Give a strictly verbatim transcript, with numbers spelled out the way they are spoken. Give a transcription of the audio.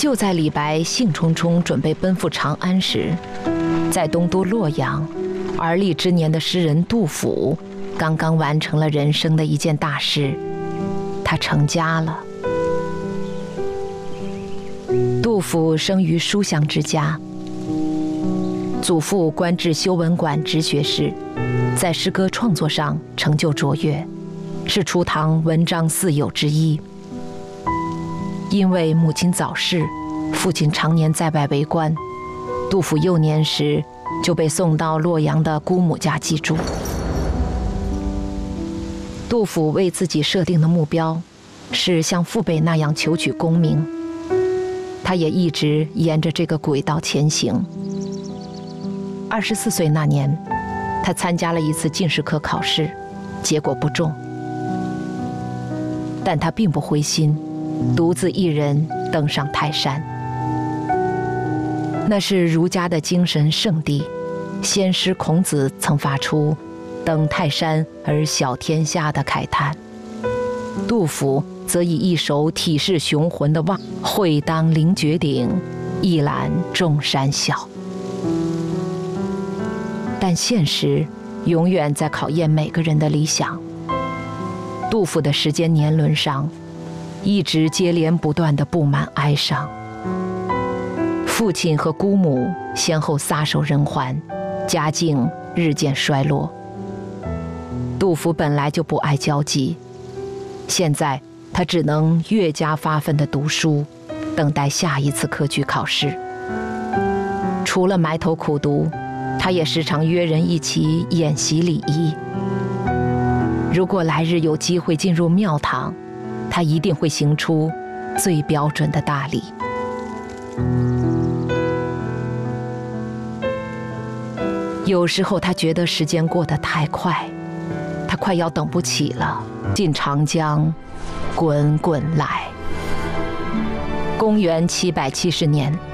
就在李白兴冲冲准备奔赴长安时，在东都洛阳，而立之年的诗人杜甫刚刚完成了人生的一件大事，他成家了。杜甫生于书香之家，祖父官至修文馆直学士，在诗歌创作上成就卓越，是初唐文章四友之一。因为母亲早逝，父亲常年在外为官，杜甫幼年时就被送到洛阳的姑母家寄住。杜甫为自己设定的目标是像父辈那样求取功名，他也一直沿着这个轨道前行。二十四岁那年，他参加了一次进士科考试，结果不中，但他并不灰心，独自一人登上泰山。那是儒家的精神圣地，先师孔子曾发出登泰山而小天下的慨叹，杜甫则以一首体示雄浑的望会当凌绝顶，一览众山小。但现实永远在考验每个人的理想。杜甫的时间年轮上一直接连不断地布满哀伤，父亲和姑母先后撒手人寰，家境日渐衰落。杜甫本来就不爱交际，现在他只能越加发奋地读书，等待下一次科举考试。除了埋头苦读，他也时常约人一起演习礼仪。如果来日有机会进入庙堂，他一定会行出最标准的大礼。有时候他觉得时间过得太快，他快要等不起了。进长江，滚滚来。公元七百七十年，